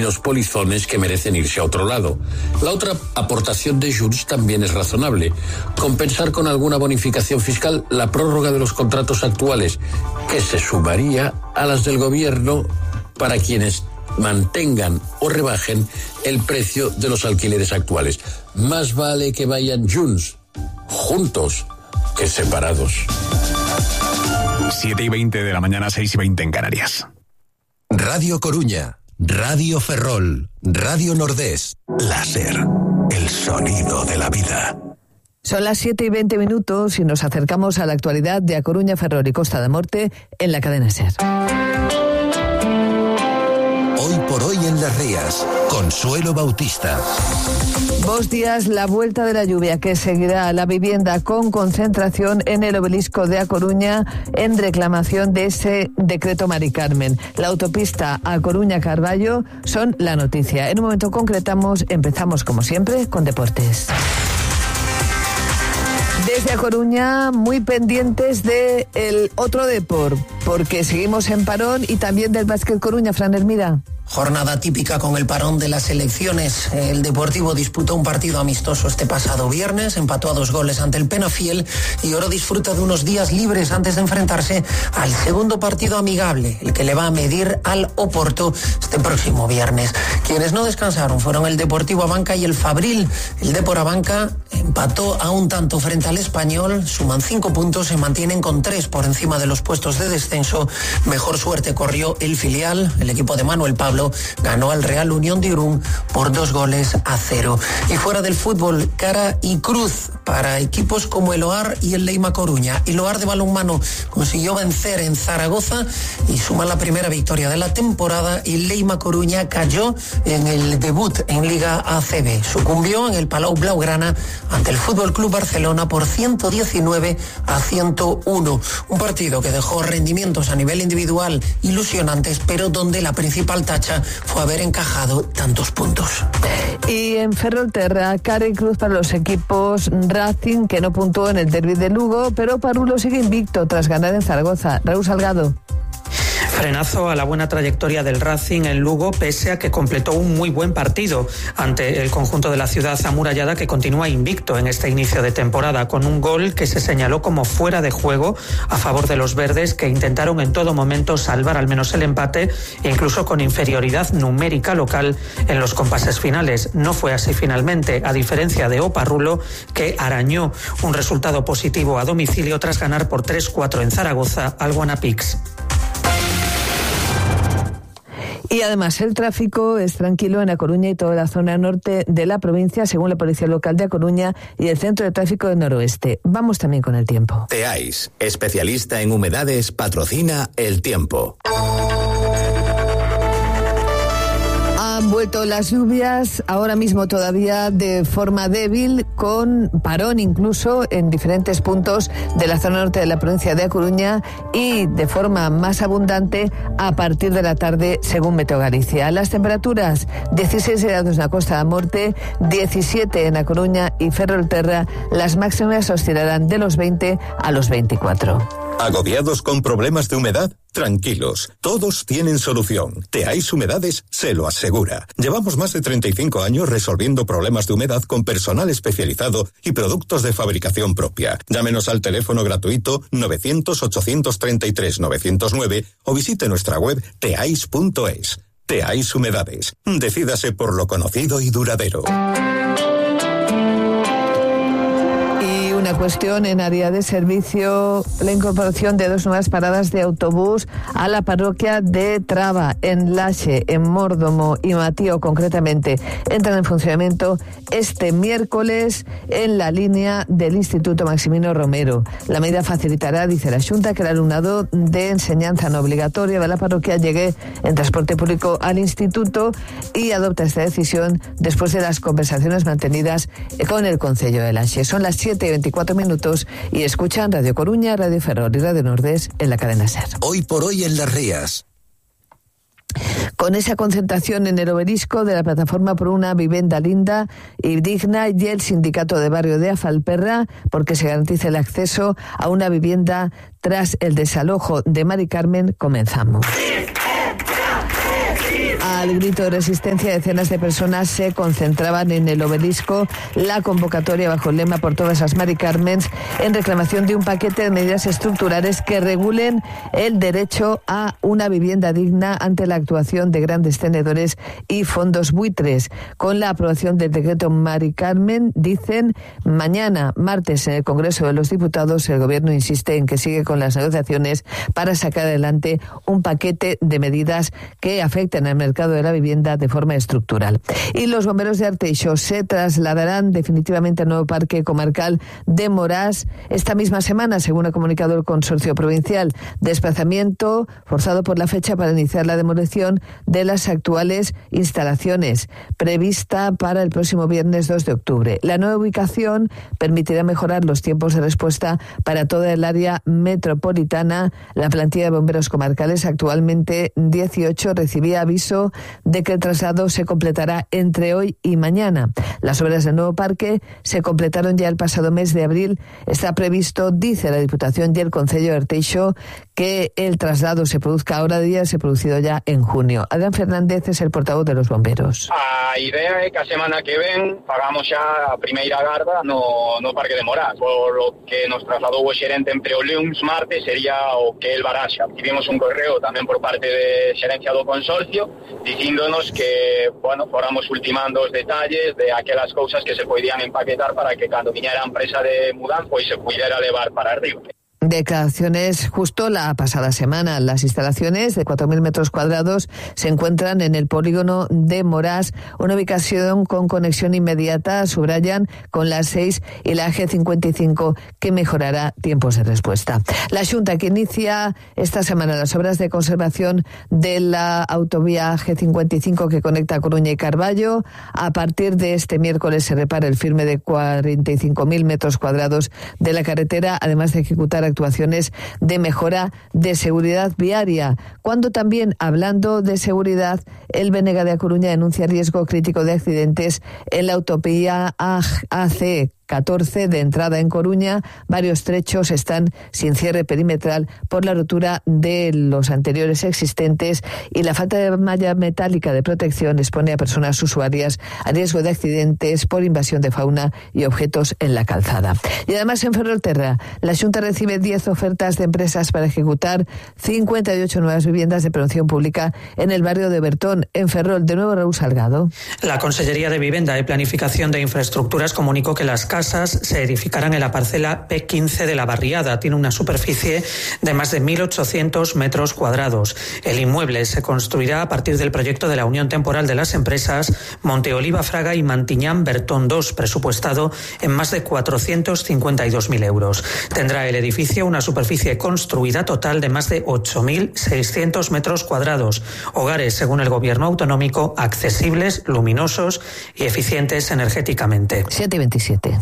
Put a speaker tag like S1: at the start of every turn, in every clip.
S1: los polizones que merecen irse a otro lado. La otra aportación de Junts también es razonable. Compensar con alguna bonificación fiscal la prórroga de los contratos actuales, que se sumaría a las del gobierno para quienes mantengan o rebajen el precio de los alquileres actuales. Más vale que vayan juntos que separados.
S2: 7:20 de la mañana, 6:20 en Canarias.
S3: Radio Coruña, Radio Ferrol, Radio Nordés. Láser, el sonido de la vida.
S4: Son las 7:20 y nos acercamos a la actualidad de A Coruña, Ferrol y Costa da Morte en la cadena SER.
S3: Hoy por hoy en Las Rías, Consuelo Bautista.
S4: Bos días, la vuelta de la lluvia que seguirá a la vivienda con concentración en el obelisco de A Coruña en reclamación de ese decreto Mari Carmen. La autopista A Coruña-Carballo son la noticia. En un momento empezamos como siempre con deportes. Desde A Coruña, muy pendientes de el otro deporte, porque seguimos en parón, y también del Básquet Coruña. Fran Hermida.
S5: Jornada típica con el parón de las selecciones. El Deportivo disputó un partido amistoso este pasado viernes, empató a 2 goles ante el Penafiel y ahora disfruta de unos días libres antes de enfrentarse al segundo partido amigable, el que le va a medir al Oporto este próximo viernes. Quienes no descansaron fueron el Deportivo Abanca y el Fabril. El Depor Abanca empató a un tanto frente al Español, suman 5 puntos, se mantienen con 3 por encima de los puestos de descenso. Mejor suerte corrió el filial, el equipo de Manuel Pablo ganó al Real Unión de Irún por 2-0. Y fuera del fútbol, cara y cruz para equipos como el OAR y el Leima Coruña. El OAR de balonmano consiguió vencer en Zaragoza y suma la primera victoria de la temporada, y el Leima Coruña cayó en el debut en Liga ACB. Sucumbió en el Palau Blaugrana ante el Fútbol Club Barcelona por 119-101. Un partido que dejó rendimientos a nivel individual ilusionantes, pero donde la principal tacha fue haber encajado tantos puntos.
S4: Y en Ferrolterra, cara y cruz para los equipos. Racing, que no puntuó en el derbi de Lugo, pero Parulo sigue invicto tras ganar en Zaragoza. Raúl Salgado.
S6: Frenazo a la buena trayectoria del Racing en Lugo, pese a que completó un muy buen partido ante el conjunto de la ciudad amurallada, que continúa invicto en este inicio de temporada, con un gol que se señaló como fuera de juego a favor de los verdes, que intentaron en todo momento salvar al menos el empate, incluso con inferioridad numérica local en los compases finales. No fue así finalmente, a diferencia de Oparrulo, que arañó un resultado positivo a domicilio tras ganar por 3-4 en Zaragoza al Guanapix.
S4: Y además el tráfico es tranquilo en A Coruña y toda la zona norte de la provincia, según la Policía Local de A Coruña y el Centro de Tráfico del Noroeste. Vamos también con el tiempo.
S3: Teais, especialista en humedades, patrocina el tiempo.
S4: Han vuelto las lluvias, ahora mismo todavía de forma débil, con parón incluso en diferentes puntos de la zona norte de la provincia de A Coruña, y de forma más abundante a partir de la tarde, según Meteo Galicia. Las temperaturas: 16 grados en la Costa da Morte, 17 en A Coruña y Ferrolterra. Las máximas oscilarán de los 20 a los 24.
S3: ¿Agobiados con problemas de humedad? Tranquilos, todos tienen solución. Teais Humedades se lo asegura. Llevamos más de 35 años resolviendo problemas de humedad con personal especializado y productos de fabricación propia. Llámenos al teléfono gratuito 900-833-909 o visite nuestra web teais.es. Teais Humedades. Decídase por lo conocido y duradero.
S4: Una cuestión en área de servicio: la incorporación de 2 nuevas paradas de autobús a la parroquia de Traba, en Laxe, en Mórdomo y Matío concretamente. Entran en funcionamiento este miércoles en la línea del Instituto Maximino Romero. La medida facilitará, dice la Xunta, que el alumnado de enseñanza no obligatoria de la parroquia llegue en transporte público al instituto, y adopta esta decisión después de las conversaciones mantenidas con el Concello de Laxe. Son las 7:24 y escuchan Radio Coruña, Radio Ferrol y Radio Nordés en la cadena SER.
S3: Hoy por hoy en Las Rías.
S4: Con esa concentración en el obelisco de la Plataforma por una Vivenda Linda y Digna y el Sindicato de Barrio de Afalperra, porque se garantice el acceso a una vivienda tras el desalojo de Mari Carmen, comenzamos. Al grito de resistencia, decenas de personas se concentraban en el Obelisco. La convocatoria bajo el lema "Por todas las Mari Carmens", en reclamación de un paquete de medidas estructurales que regulen el derecho a una vivienda digna ante la actuación de grandes tenedores y fondos buitres. Con la aprobación del decreto Mari Carmen, dicen, mañana, martes, en el Congreso de los Diputados, el Gobierno insiste en que sigue con las negociaciones para sacar adelante un paquete de medidas que afecten al mercado de la vivienda de forma estructural. Y los bomberos de Arteixo se trasladarán definitivamente al nuevo parque comarcal de Morás esta misma semana, según ha comunicado el consorcio provincial. Desplazamiento forzado por la fecha para iniciar la demolición de las actuales instalaciones, prevista para el próximo viernes 2 de octubre. La nueva ubicación permitirá mejorar los tiempos de respuesta para toda el área metropolitana. La plantilla de bomberos comarcales, actualmente 18, recibía aviso de que el traslado se completará entre hoy y mañana. Las obras del nuevo parque se completaron ya el pasado mes de abril. Está previsto, dice la Diputación y el Concello de Arteixo, que el traslado se produzca ahora, día se ha producido ya en junio. Adrián Fernández es el portavoz de los bomberos.
S7: A idea é que a semana que ven pagamos xa a primeira garda no Parque de Morás, por lo que nos trasladou o xerente entre o luns martes sería o que el baraxa. Tivemos un correo tamén por parte de xerencia do consorcio dicíndonos que, fóramos ultimando os detalles de aquelas cousas que se podían empaquetar para que cando viñera a empresa de mudanza pois se pudiera levar para arriba.
S4: Declaraciones justo la pasada semana. Las instalaciones de 4.000 metros cuadrados se encuentran en el polígono de Morás, una ubicación con conexión inmediata, subrayan, con la 6 y la G55, que mejorará tiempos de respuesta. La Xunta, que inicia esta semana las obras de conservación de la autovía G55 que conecta Coruña y Carballo. A partir de este miércoles se repara el firme de 45.000 metros cuadrados de la carretera, además de ejecutar actuaciones de mejora de seguridad viaria. Cuando también, hablando de seguridad, el BNG de A Coruña denuncia riesgo crítico de accidentes en la autovía AC 14 de entrada en Coruña. Varios trechos están sin cierre perimetral por la rotura de los anteriores existentes y la falta de malla metálica de protección expone a personas usuarias a riesgo de accidentes por invasión de fauna y objetos en la calzada. Y además, en Ferrolterra, la Xunta recibe 10 ofertas de empresas para ejecutar 58 nuevas viviendas de promoción pública en el barrio de Bertón, en Ferrol. De nuevo, Raúl Salgado.
S6: La Consellería de Vivienda y Planificación de Infraestructuras comunicó que las casas se edificarán en la parcela P15 de la Barriada. Tiene una superficie de más de 1.800 metros cuadrados. El inmueble se construirá a partir del proyecto de la Unión Temporal de las Empresas Monteoliva Fraga y Mantiñán Bertón 2, presupuestado en más de 452.000 euros. Tendrá el edificio una superficie construida total de más de 8.600 metros cuadrados. Hogares, según el Gobierno autonómico, accesibles, luminosos y eficientes energéticamente.
S4: 7:27.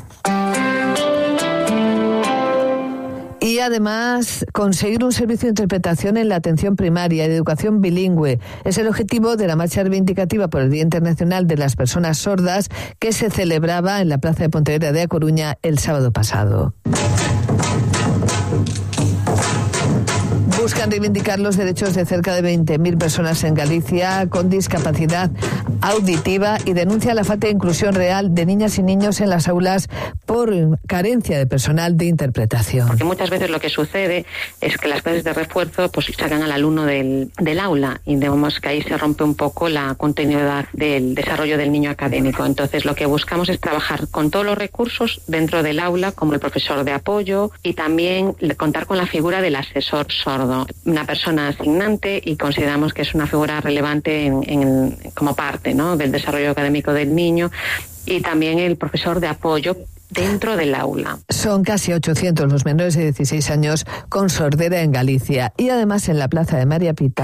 S4: Y además, conseguir un servicio de interpretación en la atención primaria y de educación bilingüe es el objetivo de la marcha reivindicativa por el Día Internacional de las Personas Sordas, que se celebraba en la Plaza de Pontevedra de A Coruña el sábado pasado. Buscan reivindicar los derechos de cerca de 20.000 personas en Galicia con discapacidad auditiva y denuncia la falta de inclusión real de niñas y niños en las aulas por carencia de personal de interpretación.
S8: Porque muchas veces lo que sucede es que las clases de refuerzo pues sacan al alumno del aula y vemos que ahí se rompe un poco la continuidad del desarrollo del niño académico. Entonces lo que buscamos es trabajar con todos los recursos dentro del aula, como el profesor de apoyo, y también contar con la figura del asesor sordo, una persona asignante, y consideramos que es una figura relevante como parte, ¿no?, del desarrollo académico del niño, y también el profesor de apoyo dentro del aula.
S4: Son casi 800 los menores de 16 años con sordera en Galicia. Y además, en la plaza de María Pita,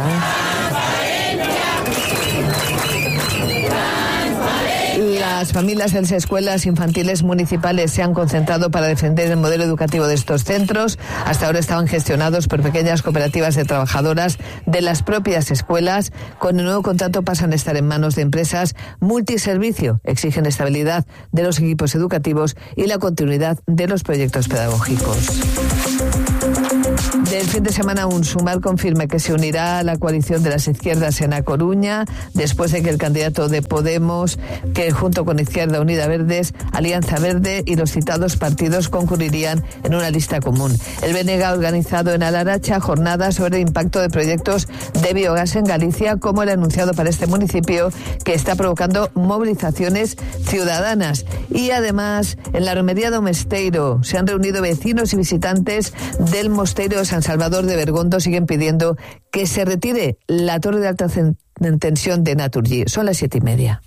S4: las familias de las escuelas infantiles municipales se han concentrado para defender el modelo educativo de estos centros. Hasta ahora estaban gestionados por pequeñas cooperativas de trabajadoras de las propias escuelas. Con el nuevo contrato pasan a estar en manos de empresas multiservicio. Exigen estabilidad de los equipos educativos y la continuidad de los proyectos pedagógicos. Del fin de semana, un Sumar confirma que se unirá a la coalición de las izquierdas en A Coruña, después de que el candidato de Podemos, que junto con Izquierda Unida Verdes, Alianza Verde y los citados partidos concurrirían en una lista común. El BNG ha organizado en Alaracha jornadas sobre el impacto de proyectos de biogás en Galicia, como el anunciado para este municipio, que está provocando movilizaciones ciudadanas. Y además, en la romería do Mesteiro se han reunido vecinos y visitantes del mosteiro de San Salvador de Bergondo. Siguen pidiendo que se retire la torre de alta tensión de Naturgy. Son las 7:30.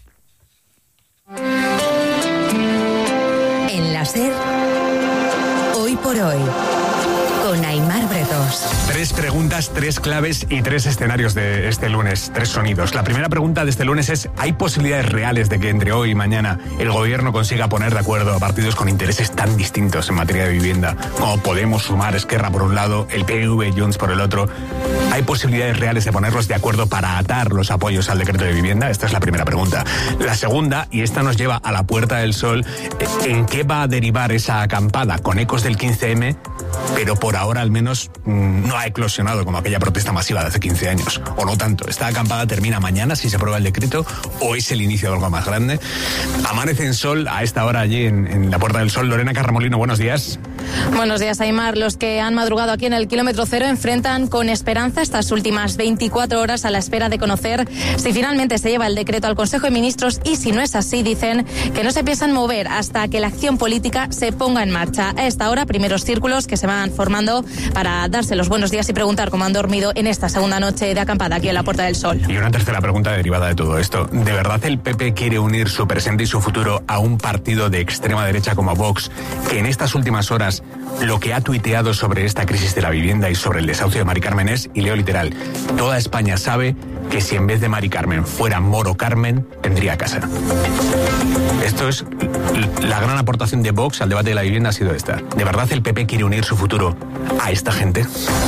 S9: En la SER, hoy por hoy, con Aimar Bretos.
S2: 3 preguntas, 3 claves y 3 escenarios de este lunes, 3 sonidos. La primera pregunta de este lunes es: ¿hay posibilidades reales de que entre hoy y mañana el gobierno consiga poner de acuerdo a partidos con intereses tan distintos en materia de vivienda como Podemos, Sumar, Esquerra por un lado, el PNV y Junts por el otro? ¿Hay posibilidades reales de ponerlos de acuerdo para atar los apoyos al decreto de vivienda? Esta es la primera pregunta. La segunda, y esta nos lleva a la Puerta del Sol: ¿en qué va a derivar esa acampada con ecos del 15M, pero por ahora al menos no ha eclosionado como aquella protesta masiva de hace 15 años, o no tanto? ¿Esta acampada termina mañana si se aprueba el decreto o es el inicio de algo más grande? Amanece en sol a esta hora allí en la Puerta del Sol. Lorena Carramolino, buenos días.
S10: Buenos días, Aimar. Los que han madrugado aquí en el kilómetro cero enfrentan con esperanza estas últimas 24 horas a la espera de conocer si finalmente se lleva el decreto al Consejo de Ministros, y si no es así, dicen que no se piensan mover hasta que la acción política se ponga en marcha. A esta hora, primeros círculos que se van formando para darse los buenos días y preguntar cómo han dormido en esta segunda noche de acampada aquí en la Puerta del Sol.
S2: Y una tercera pregunta derivada de todo esto: ¿de verdad el PP quiere unir su presente y su futuro a un partido de extrema derecha como Vox, que en estas últimas horas lo que ha tuiteado sobre esta crisis de la vivienda y sobre el desahucio de Mari Carmen es, y leo literal: toda España sabe que si en vez de Mari Carmen fuera Moro Carmen, tendría casa? Esto es la gran aportación de Vox al debate de la vivienda, ha sido esta. ¿De verdad el PP quiere unir su futuro a esta gente?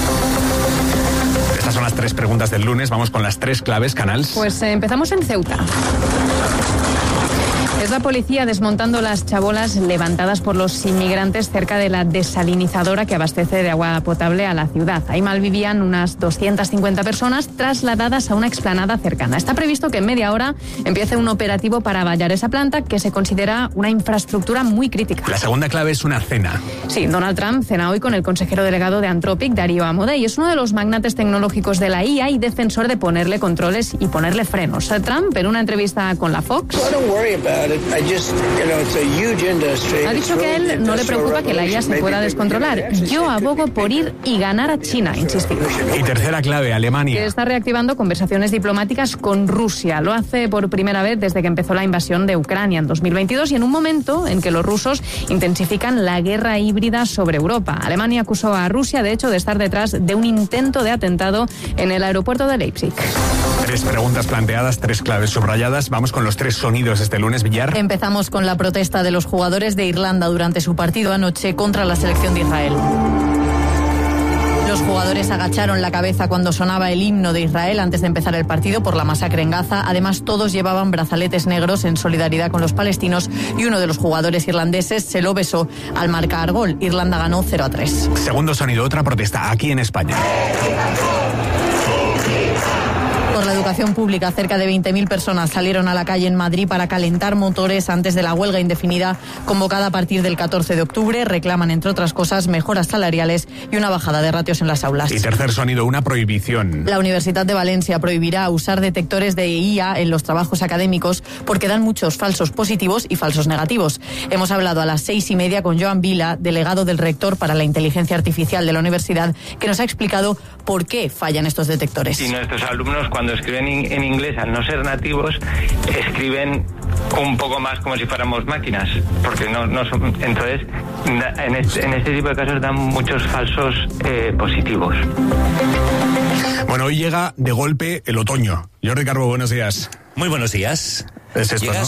S2: Estas son las 3 preguntas del lunes. Vamos con las 3 claves, Canals.
S11: Pues empezamos en Ceuta. Es la policía desmontando las chabolas levantadas por los inmigrantes cerca de la desalinizadora que abastece de agua potable a la ciudad. Ahí malvivían unas 250 personas trasladadas a una explanada cercana. Está previsto que en media hora empiece un operativo para vallar esa planta, que se considera una infraestructura muy crítica.
S2: La segunda clave es una cena.
S11: Sí, Donald Trump cena hoy con el consejero delegado de Anthropic, Darío Amodei. Es uno de los magnates tecnológicos de la IA y defensor de ponerle controles y ponerle frenos. Trump, en una entrevista con la Fox, ha dicho que a él no le preocupa que la IA se pueda descontrolar. Yo abogo por ir y ganar a China, insistido.
S2: Y tercera clave, Alemania,
S11: que está reactivando conversaciones diplomáticas con Rusia. Lo hace por primera vez desde que empezó la invasión de Ucrania en 2022 y en un momento en que los rusos intensifican la guerra híbrida sobre Europa. Alemania acusó a Rusia, de hecho, de estar detrás de un intento de atentado en el aeropuerto de Leipzig.
S2: 3 preguntas planteadas, 3 claves subrayadas. Vamos con los 3 sonidos este lunes, Villar.
S10: Empezamos con la protesta de los jugadores de Irlanda durante su partido anoche contra la selección de Israel. Los jugadores agacharon la cabeza cuando sonaba el himno de Israel antes de empezar el partido por la masacre en Gaza. Además, todos llevaban brazaletes negros en solidaridad con los palestinos y uno de los jugadores irlandeses se lo besó al marcar gol. Irlanda ganó 0-3.
S2: Segundo sonido, otra protesta aquí en España.
S10: Por la educación pública, cerca de 20.000 personas salieron a la calle en Madrid para calentar motores antes de la huelga indefinida convocada a partir del 14 de octubre. Reclaman, entre otras cosas, mejoras salariales y una bajada de ratios en las aulas.
S2: Y tercer sonido, una prohibición.
S10: La Universidad de Valencia prohibirá usar detectores de IA en los trabajos académicos porque dan muchos falsos positivos y falsos negativos. Hemos hablado a las 6:30 con Joan Vila, delegado del rector para la inteligencia artificial de la universidad, que nos ha explicado por qué fallan estos detectores.
S12: Y nuestros alumnos, cuando escriben en inglés, al no ser nativos, escriben un poco más como si fuéramos máquinas, porque no son, entonces en este tipo de casos dan muchos falsos positivos.
S2: Bueno, hoy llega de golpe el otoño. Jordi Carbo, buenos días.
S13: Muy buenos días.
S2: Es esto,
S13: ¿Llegas?
S2: ¿no?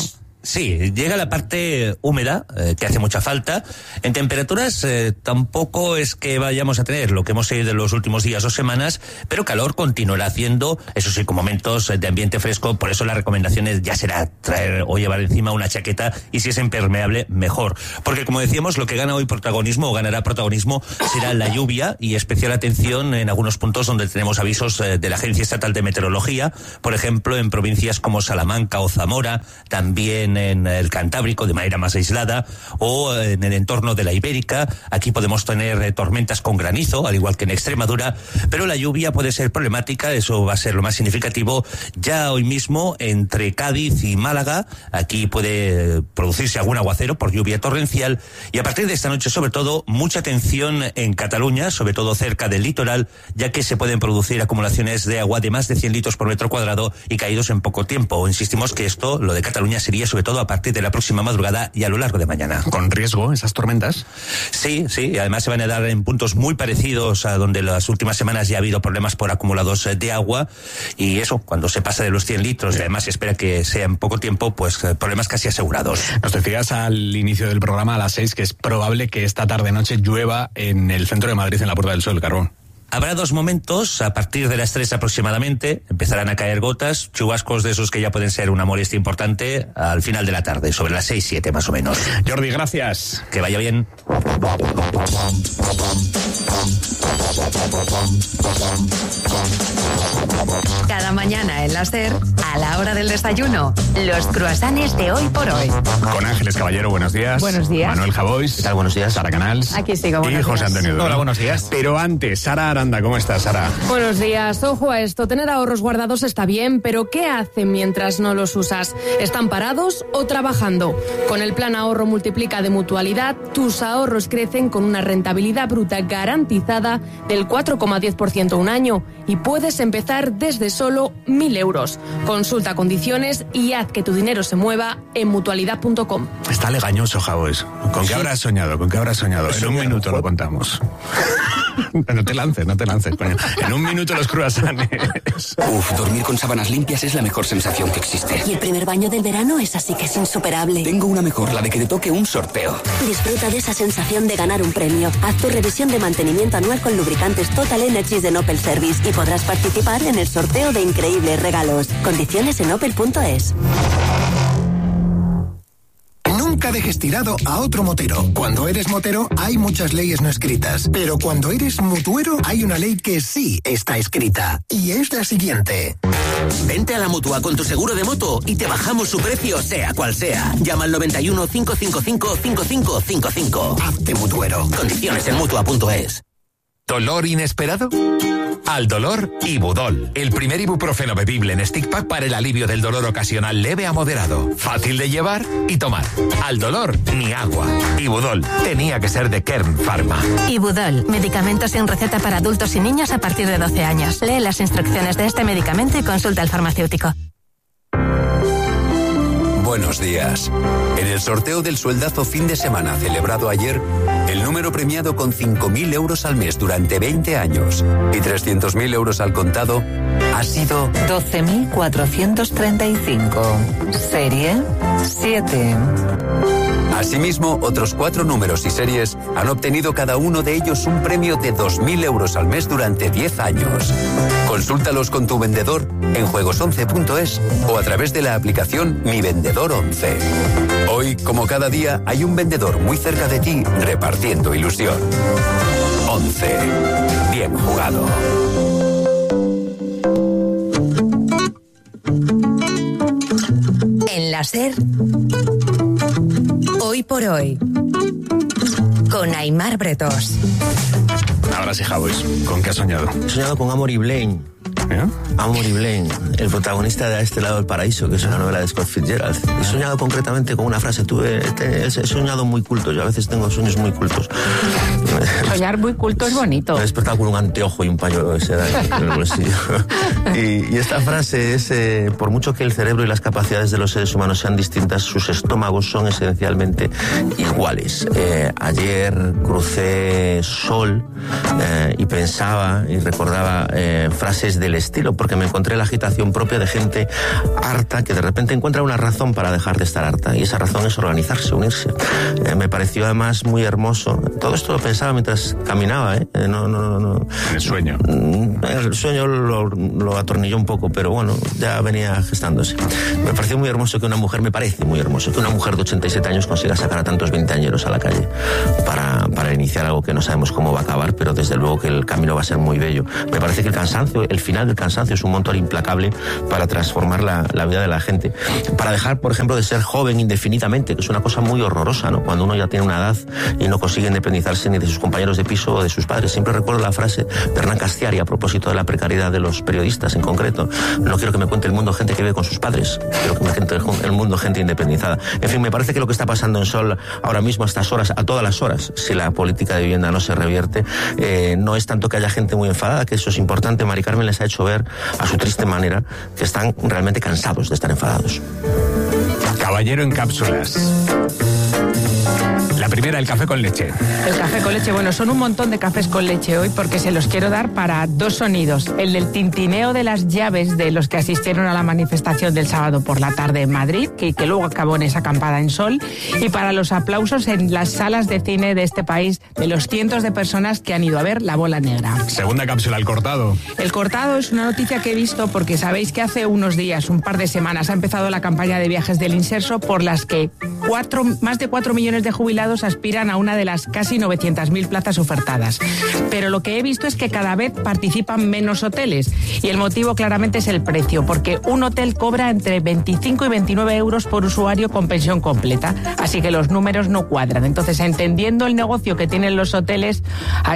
S13: Sí, llega la parte húmeda, que hace mucha falta. En temperaturas tampoco es que vayamos a tener lo que hemos seguido en los últimos días o semanas, pero calor continuará haciendo, eso sí, con momentos de ambiente fresco. Por eso la recomendación ya será traer o llevar encima una chaqueta, y si es impermeable, mejor. Porque como decíamos, lo que gana hoy protagonismo o ganará protagonismo será la lluvia, y especial atención en algunos puntos donde tenemos avisos de la Agencia Estatal de Meteorología, por ejemplo, en provincias como Salamanca o Zamora, también en el Cantábrico de manera más aislada, o en el entorno de la Ibérica. Aquí podemos tener tormentas con granizo, al igual que en Extremadura, pero la lluvia puede ser problemática, eso va a ser lo más significativo. Ya hoy mismo, entre Cádiz y Málaga, aquí puede producirse algún aguacero por lluvia torrencial, y a partir de esta noche, sobre todo, mucha atención en Cataluña, sobre todo cerca del litoral, ya que se pueden producir acumulaciones de agua de más de 100 litros por metro cuadrado y caídos en poco tiempo. Insistimos que esto, lo de Cataluña, sería sobre todo a partir de la próxima madrugada y a lo largo de mañana.
S2: ¿Con riesgo esas tormentas?
S13: Sí, y además se van a dar en puntos muy parecidos a donde las últimas semanas ya ha habido problemas por acumulados de agua, y eso, cuando se pasa de los 100 litros, y además se espera que sea en poco tiempo, pues problemas casi asegurados.
S2: Nos decías al inicio del programa, a las 6, que es probable que esta tarde-noche llueva en el centro de Madrid, en la Puerta del Sol, Carbón.
S13: Habrá 2 momentos, a partir de las 3 aproximadamente, empezarán a caer gotas, chubascos de esos que ya pueden ser una molestia importante al final de la tarde, sobre las 6-7 más o menos.
S2: Jordi, gracias.
S13: Que vaya bien.
S9: Cada mañana en la SER, a la hora del desayuno, los cruasanes de Hoy por Hoy.
S2: Con Ángeles Caballero, buenos días.
S11: Buenos días.
S2: Manuel Javois.
S14: ¿Qué tal? Buenos días.
S2: Sara Canals.
S11: Aquí sigo, buenos
S2: y José
S11: días.
S2: Antonio Duro.
S14: Hola, buenos días.
S2: Pero antes, Sara Aranda, ¿cómo estás, Sara?
S15: Buenos días. Ojo a esto, tener ahorros guardados está bien, pero ¿qué hacen mientras no los usas? ¿Están parados o trabajando? Con el plan Ahorro Multiplica de Mutualidad, tus ahorros crecen con una rentabilidad bruta garantizada del 4,10% un año, y puedes empezar desde solo 1.000 euros. Consulta condiciones y haz que tu dinero se mueva en mutualidad.com.
S2: Está legañoso, Javois. ¿Con qué habrás soñado? ¿Con qué habrás soñado? En un minuto lo contamos. No te lances, coño. En un minuto los cruasanes.
S16: Dormir con sábanas limpias es la mejor sensación que existe.
S17: Y el primer baño del verano es así que es insuperable.
S16: Tengo una mejor, la de que te toque un sorteo.
S17: Disfruta de esa sensación de ganar un premio. Haz tu revisión de mantenimiento anual con lubricantes Total Energies de Opel Service y podrás participar en el sorteo de increíbles regalos. Condiciones en opel.es.
S5: Nunca dejes tirado a otro motero. Cuando eres motero hay muchas leyes no escritas, pero cuando eres mutuero hay una ley que sí está escrita, y es la siguiente.
S18: Vente a la Mutua con tu seguro de moto y te bajamos su precio sea cual sea. Llama al 91 555 5555.
S5: Hazte mutuero.
S18: Condiciones en Mutua.es.
S19: ¿Dolor inesperado? Al dolor, Ibudol, el primer ibuprofeno bebible en stick pack para el alivio del dolor ocasional leve a moderado, fácil de llevar y tomar. Al dolor, ni agua. Ibudol, tenía que ser de Kern Pharma.
S9: Ibudol, medicamento sin receta para adultos y niños a partir de 12 años. Lee las instrucciones de este medicamento y consulta al farmacéutico.
S20: Buenos días. En el sorteo del sueldazo fin de semana celebrado ayer, el número premiado con 5.000 euros al mes durante 20 años y 300.000 euros al contado ha sido
S21: 12.435. Serie 7.
S20: Asimismo, otros 4 números y series han obtenido cada uno de ellos un premio de 2.000 euros al mes durante 10 años. Consúltalos con tu vendedor en juegos11.es o a través de la aplicación Mi Vendedor 11. Hoy, como cada día, hay un vendedor muy cerca de ti repartiendo ilusión. 11. Bien jugado.
S9: En la SER, Hoy por Hoy, con Aimar Bretos.
S2: Ahora sí, Javois, ¿con qué has soñado?
S14: He soñado con Amory Blaine.
S2: ¿Eh?
S14: Amory Blaine, el protagonista de A este lado del paraíso, que es una novela de Scott Fitzgerald. He soñado concretamente con una frase. He soñado muy culto. Yo a veces tengo sueños muy cultos.
S11: Soñar muy culto es bonito.
S14: Me he despertado con un anteojo y un pañuelo de seda en el bolsillo. Y esta frase es, por mucho que el cerebro y las capacidades de los seres humanos sean distintas, sus estómagos son esencialmente iguales. Ayer crucé Sol y pensaba y recordaba frases del estilo, porque me encontré la agitación propia de gente harta que de repente encuentra una razón para dejar de estar harta, y esa razón es organizarse, unirse. Me pareció además muy hermoso. Todo esto lo pensaba mientras caminaba, No.
S2: En el sueño.
S14: El sueño lo atornilló un poco, pero bueno, ya venía gestándose. Me pareció muy hermoso que una mujer, me parece muy hermoso que una mujer de 87 años consiga sacar a tantos veinteañeros a la calle para iniciar algo que no sabemos cómo va a acabar, pero desde luego que el camino va a ser muy bello. Me parece que el final del cansancio es un motor implacable para transformar la vida de la gente. Para dejar, por ejemplo, de ser joven indefinidamente, que es una cosa muy horrorosa, ¿no? Cuando uno ya tiene una edad y no consigue independizarse ni de sus compañeros de piso o de sus padres. Siempre recuerdo la frase de Hernán Castiari a propósito de la precariedad de los periodistas en concreto. No quiero que me cuente el mundo gente que vive con sus padres, quiero que me cuente el mundo gente independizada. En fin, me parece que lo que está pasando en Sol ahora mismo a estas horas, a todas las horas, si la política de vivienda no se revierte, no es tanto que haya gente muy enfadada, que eso es importante. Mari Carmen les ha hecho ver a su triste manera que están realmente cansados de estar enfadados.
S2: Caballero en cápsulas. La primera, el café con leche.
S1: El café con leche, bueno, son un montón de cafés con leche hoy porque se los quiero dar para dos sonidos. El del tintineo de las llaves de los que asistieron a la manifestación del sábado por la tarde en Madrid, que luego acabó en esa acampada en Sol, y para los aplausos en las salas de cine de este país de los cientos de personas que han ido a ver La Bola Negra.
S2: Segunda cápsula, el cortado.
S1: El cortado es una noticia que he visto porque sabéis que hace unos días, un par de semanas, ha empezado la campaña de viajes del Inserso por las que más de 4 millones de jubilados aspiran a una de las casi 900.000 plazas ofertadas. Pero lo que he visto es que cada vez participan menos hoteles y el motivo claramente es el precio, porque un hotel cobra entre 25 y 29 euros por usuario con pensión completa, así que los números no cuadran. Entonces, entendiendo el negocio que tienen los hoteles,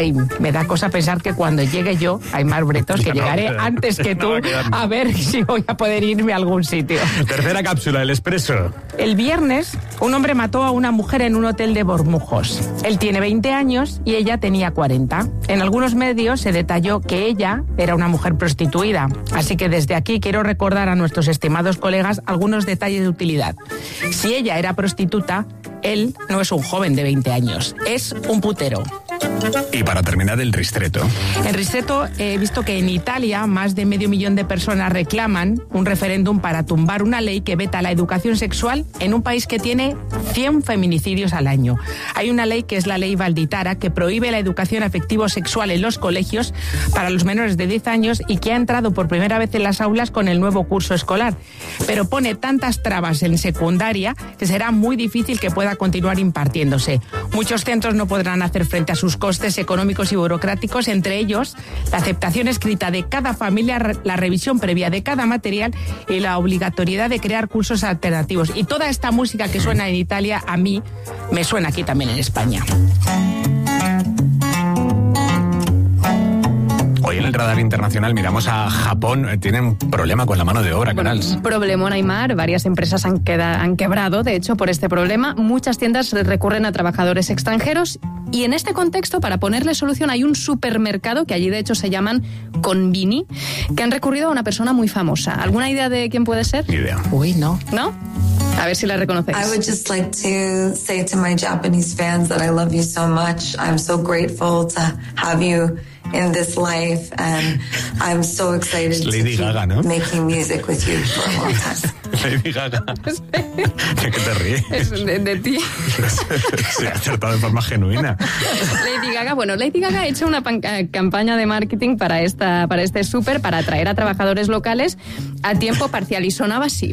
S1: me da cosa pensar que cuando llegue yo, Aimar Bretos, que llegaré antes que tú, a ver si voy a poder irme a algún sitio.
S2: Tercera cápsula, el expreso.
S1: El viernes, un hombre mató a una mujer en un hotel de Bormujos. Él tiene 20 años y ella tenía 40. En algunos medios se detalló que ella era una mujer prostituida. Así que desde aquí quiero recordar a nuestros estimados colegas algunos detalles de utilidad. Si ella era prostituta, él no es un joven de 20 años, es un putero.
S2: Y para terminar, el ristretto.
S1: En ristretto he visto que en Italia más de 500.000 de personas reclaman un referéndum para tumbar una ley que veta la educación sexual en un país que tiene 100 feminicidios al año. Hay una ley que es la ley Valditara que prohíbe la educación afectivo-sexual en los colegios para los menores de 10 años y que ha entrado por primera vez en las aulas con el nuevo curso escolar. Pero pone tantas trabas en secundaria que será muy difícil que pueda continuar impartiéndose. Muchos centros no podrán hacer frente a sus costes económicos y burocráticos, entre ellos la aceptación escrita de cada familia, la revisión previa de cada material y la obligatoriedad de crear cursos alternativos. Y toda esta música que suena en Italia, a mí me suena aquí también en España.
S2: Hoy en el radar internacional miramos a Japón. Tienen un problema con la mano de obra, Canals.
S11: Problemón, Aimar. Varias empresas han quebrado, de hecho, por este problema. Muchas tiendas recurren a trabajadores extranjeros y en este contexto, para ponerle solución, hay un supermercado, que allí de hecho se llaman Konbini, que han recurrido a una persona muy famosa. ¿Alguna idea de quién puede ser?
S2: Ni idea.
S1: Uy, no.
S11: ¿No? A ver si la reconocéis.
S22: I would just like to say to my Japanese fans that I love you so much. I'm so grateful to have you in this life, and I'm so excited
S2: Lady
S22: to
S2: Gaga, ¿no?
S22: making music with you for a long time.
S2: Lady Gaga. ¿De qué te ríes?
S11: Es de ti.
S2: Se ha acertado de forma genuina.
S11: Lady Gaga ha hecho una campaña de marketing para este súper para atraer a trabajadores locales a tiempo parcial y sonaba así.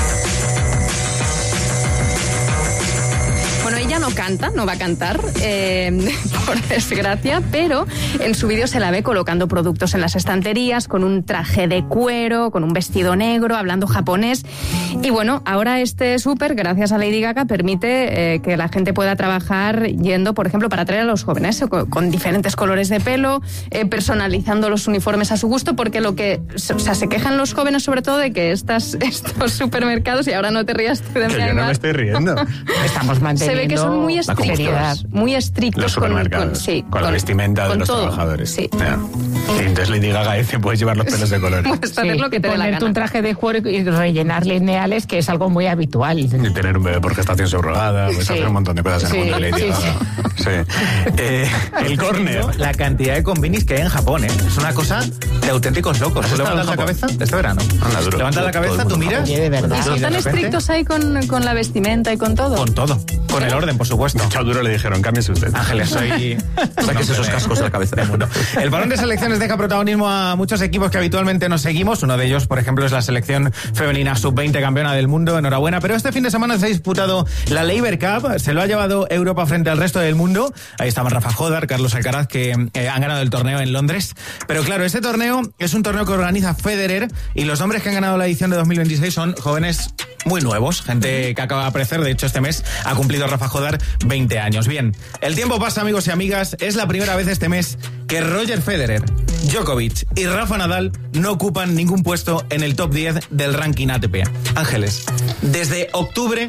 S11: Bueno, ella no canta, no va a cantar, por desgracia, pero en su vídeo se la ve colocando productos en las estanterías, con un traje de cuero, con un vestido negro, hablando japonés. Y bueno, ahora este súper, gracias a Lady Gaga, permite que la gente pueda trabajar yendo, por ejemplo, para atraer a los jóvenes, con diferentes colores de pelo, personalizando los uniformes a su gusto, porque se quejan los jóvenes sobre todo de que estos supermercados, y ahora no te rías tú de mí,
S2: yo no me estoy riendo.
S1: Estamos manteniendo...
S11: Se ve que son
S15: son muy estrictos
S2: con la vestimenta de los
S15: todo.
S2: Trabajadores.
S15: Sí.
S2: Y entonces Lady Gaga dice, puedes llevar los pelos de color.
S15: Puedes hacer lo que te dé la
S1: ponerte
S15: gana.
S1: un traje de cuero y rellenar lineales, que es algo muy habitual.
S2: Y tener un bebé por gestación subrogada, pues hacer un montón de cosas en el mundo de Lady Gaga. El córner.
S3: La cantidad de combinis que hay en Japón, es una cosa de auténticos locos. ¿Tú levantas la cabeza este verano?
S2: Anda, duro.
S3: Levantas la cabeza, tú miras.
S1: Oye, de verdad.
S15: ¿Y son tan estrictos ahí con la vestimenta y con todo?
S3: Con todo. Con el orden, por supuesto.
S2: Chao duro le dijeron, cámbiese usted.
S3: Ángeles,
S14: Sáquese esos cascos de la cabeza.
S3: El parón de selecciones deja protagonismo a muchos equipos que habitualmente nos seguimos. Uno de ellos, por ejemplo, es la selección femenina sub-20 campeona del mundo. Enhorabuena. Pero este fin de semana se ha disputado la Laver Cup. Se lo ha llevado Europa frente al resto del mundo. Ahí estaban Rafa Jodar, Carlos Alcaraz, que han ganado el torneo en Londres. Pero claro, este torneo es un torneo que organiza Federer y los nombres que han ganado la edición de 2026 son jóvenes muy nuevos, gente que acaba de aparecer. De hecho, este mes ha cumplido Rafa Jodar 20 años. Bien, el tiempo pasa, amigos y amigas. Es la primera vez este mes que Roger Federer, Djokovic y Rafa Nadal no ocupan ningún puesto en el top 10 del ranking ATP. Ángeles, desde octubre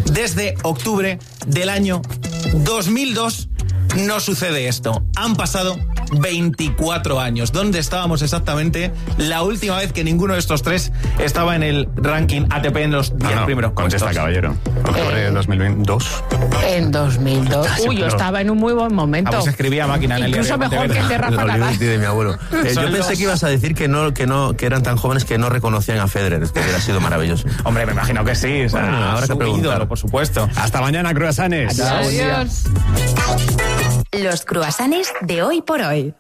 S3: del año 2002 no sucede esto. Han pasado 24 años. ¿Dónde estábamos exactamente la última vez que ninguno de estos tres estaba en el ranking ATP en los 10 primeros puestos?
S2: Contesta, caballero. Octubre de 2002.
S1: En 2002. Yo estaba en un muy buen momento.
S3: Vos escribía a máquina en el
S1: incluso mejor que el de Rafa Nadal.
S14: de mi abuelo. Yo pensé que ibas a decir que eran tan jóvenes que no reconocían a Federer, que hubiera sido maravilloso.
S3: Hombre, me imagino que sí. O sea,
S14: bueno, ahora que preguntar,
S3: por supuesto.
S2: Hasta mañana, cruasanes.
S15: Adiós.
S7: Los cruasanes de hoy por hoy.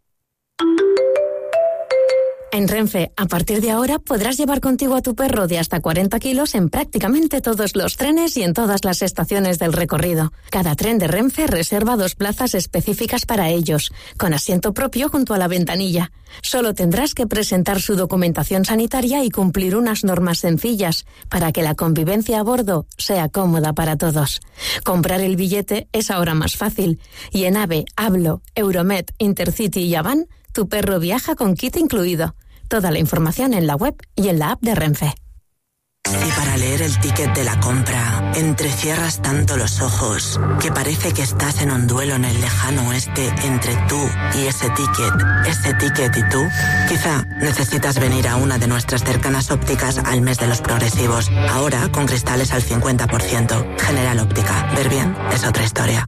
S9: En Renfe, a partir de ahora podrás llevar contigo a tu perro de hasta 40 kilos en prácticamente todos los trenes y en todas las estaciones del recorrido. Cada tren de Renfe reserva 2 plazas específicas para ellos, con asiento propio junto a la ventanilla. Solo tendrás que presentar su documentación sanitaria y cumplir unas normas sencillas para que la convivencia a bordo sea cómoda para todos. Comprar el billete es ahora más fácil y en AVE, Hablo, Euromet, Intercity y Avan, tu perro viaja con kit incluido. Toda la información en la web y en la app de Renfe.
S23: Y para leer el ticket de la compra, entrecierras tanto los ojos que parece que estás en un duelo en el lejano oeste entre tú y ese ticket y tú. Quizá necesitas venir a una de nuestras cercanas ópticas al mes de los progresivos. Ahora con cristales al 50%. General Óptica. Ver bien es otra historia.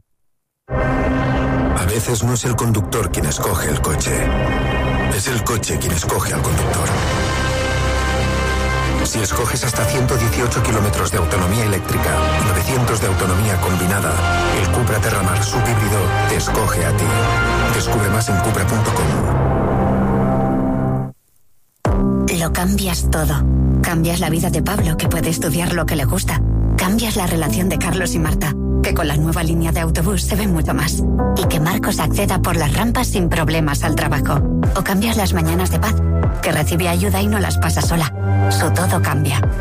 S24: A veces no es el conductor quien escoge el coche. Es el coche quien escoge al conductor. Si escoges hasta 118 kilómetros de autonomía eléctrica y 900 de autonomía combinada, el Cupra Terramar subhíbrido te escoge a ti. Descubre más en cupra.com.
S25: Lo cambias todo. Cambias la vida de Pablo, que puede estudiar lo que le gusta. Cambias la relación de Carlos y Marta, que con la nueva línea de autobús se ve mucho más. Y que Marcos acceda por las rampas sin problemas al trabajo. O cambias las mañanas de Paz, que recibe ayuda y no las pasa sola. Su todo cambia.